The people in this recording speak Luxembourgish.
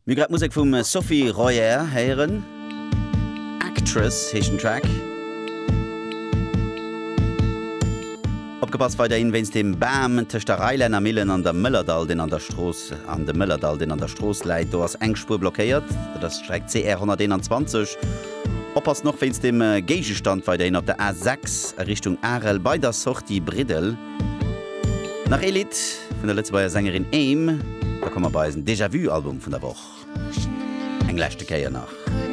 Mir Musik vum Sophie Royer heieren Actress hechen Track. Opgepasst war der wennns dem Bam tech der Reiländer Millen an der Mëllerdal den an der Stroos an de Mëllerdal den an der Stroos leit, do ass engspur blockéiert, das streckt CR 121. Oppass noch wennns dem Gegestand war der op der A6 Richtung Arel bei der Sorti Bridel. Nach Elite vun der letzte Sängerin Aim, da kommmer bei ein Déjà-vu-Album vun der Woche. Englächte Käier nach.